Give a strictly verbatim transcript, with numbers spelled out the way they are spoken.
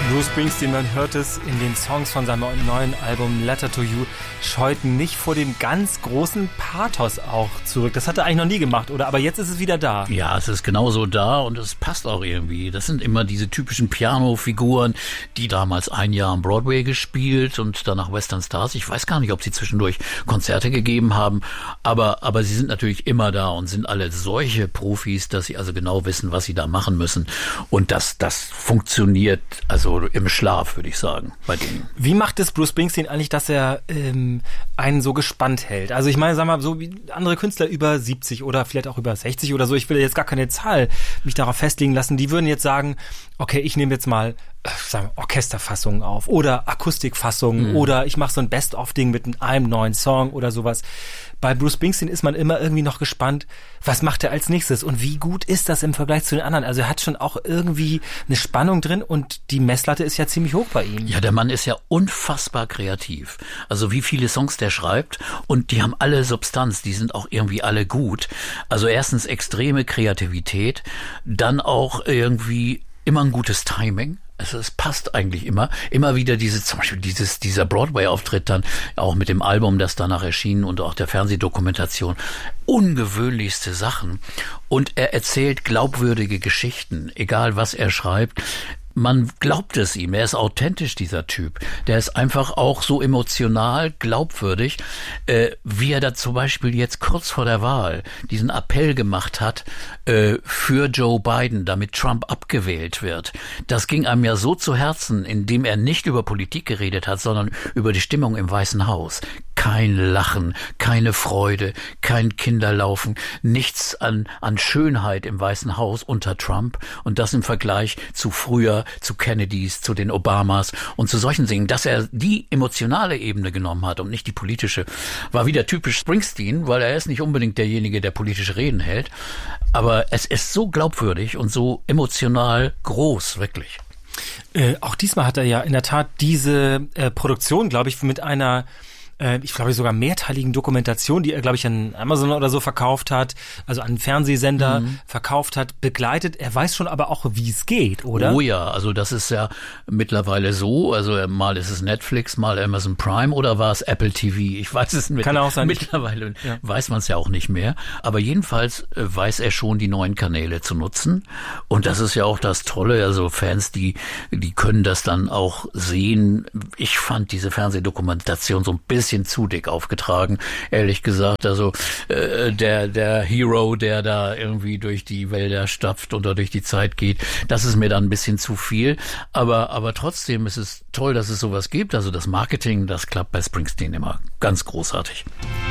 Bruce Springsteen, man hört es in den Songs von seinem neuen Album Letter to You, scheut nicht vor dem ganz großen Pathos auch zurück. Das hat er eigentlich noch nie gemacht, oder? Aber jetzt ist es wieder da. Ja, es ist genauso da und es passt auch irgendwie. Das sind immer diese typischen Piano-Figuren, die damals ein Jahr am Broadway gespielt und danach Western Stars. Ich weiß gar nicht, ob sie zwischendurch Konzerte gegeben haben, aber, aber sie sind natürlich immer da und sind alle solche Profis, dass sie also genau wissen, was sie da machen müssen. Und das, das funktioniert also im Schlaf, würde ich sagen, bei denen. Wie macht es Bruce Springsteen eigentlich, dass er ähm, einen so gespannt hält? Also ich meine, sag mal, so wie andere Künstler über siebzig oder vielleicht auch über sechzig oder so, ich will jetzt gar keine Zahl mich darauf festlegen lassen, die würden jetzt sagen, okay, ich nehme jetzt mal sagen wir, Orchesterfassungen auf oder Akustikfassungen mhm. oder ich mache so ein Best-of-Ding mit einem neuen Song oder sowas. Bei Bruce Springsteen ist man immer irgendwie noch gespannt, was macht er als nächstes und wie gut ist das im Vergleich zu den anderen? Also er hat schon auch irgendwie eine Spannung drin und die Messlatte ist ja ziemlich hoch bei ihm. Ja, der Mann ist ja unfassbar kreativ. Also wie viele Songs der schreibt und die haben alle Substanz, die sind auch irgendwie alle gut. Also erstens extreme Kreativität, dann auch irgendwie immer ein gutes Timing. Also es passt eigentlich immer. Immer wieder diese, zum Beispiel dieses, dieser Broadway-Auftritt dann, auch mit dem Album, das danach erschien und auch der Fernsehdokumentation. Ungewöhnlichste Sachen. Und er erzählt glaubwürdige Geschichten, egal was er schreibt. Man glaubt es ihm, er ist authentisch, dieser Typ. Der ist einfach auch so emotional glaubwürdig, äh, wie er da zum Beispiel jetzt kurz vor der Wahl diesen Appell gemacht hat äh, für Joe Biden, damit Trump abgewählt wird. Das ging einem ja so zu Herzen, indem er nicht über Politik geredet hat, sondern über die Stimmung im Weißen Haus. Kein Lachen, keine Freude, kein Kinderlaufen, nichts an, an Schönheit im Weißen Haus unter Trump und das im Vergleich zu früher, zu Kennedys, zu den Obamas und zu solchen Dingen. Dass er die emotionale Ebene genommen hat und nicht die politische, war wieder typisch Springsteen, weil er ist nicht unbedingt derjenige, der politische Reden hält, aber es ist so glaubwürdig und so emotional groß, wirklich. Äh, auch diesmal hat er ja in der Tat diese äh, Produktion, glaube ich, mit einer ich glaube sogar mehrteiligen Dokumentation, die er, glaube ich, an Amazon oder so verkauft hat, also an einen Fernsehsender mhm. verkauft hat, begleitet. Er weiß schon aber auch, wie es geht, oder? Oh ja, also das ist ja mittlerweile so, also mal ist es Netflix, mal Amazon Prime oder war es Apple T V? Ich weiß es nicht. Kann auch sein. Mittlerweile ja. weiß man es ja auch nicht mehr. Aber jedenfalls weiß er schon, die neuen Kanäle zu nutzen. Und das ist ja auch das Tolle, also Fans, die, die können das dann auch sehen. Ich fand diese Fernsehdokumentation so ein bisschen bisschen zu dick aufgetragen, ehrlich gesagt. Also äh, der der Hero, der da irgendwie durch die Wälder stapft oder durch die Zeit geht, das ist mir dann ein bisschen zu viel. Aber aber trotzdem ist es toll, dass es sowas gibt. Also das Marketing, das klappt bei Springsteen immer ganz großartig.